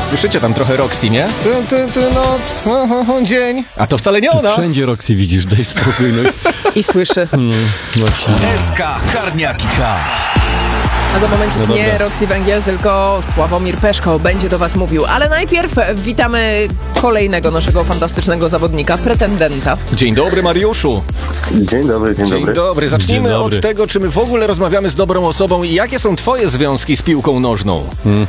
Słyszycie tam trochę Roxy, nie? Dzień. A to wcale nie ona. Wszędzie Roxy widzisz, daj spokój. No. I słyszy. Właśnie. SK Karniaki K. A za momencik nie Roxy Węgiel, tylko Sławomir Peszko będzie do was mówił. Ale najpierw witamy kolejnego naszego fantastycznego zawodnika, pretendenta. Dzień dobry, Mariuszu. Dzień dobry, dzień dobry. Dzień dobry. Zacznijmy Dzień dobry. od tego, czy my w ogóle rozmawiamy z dobrą osobą i jakie są twoje związki z piłką nożną?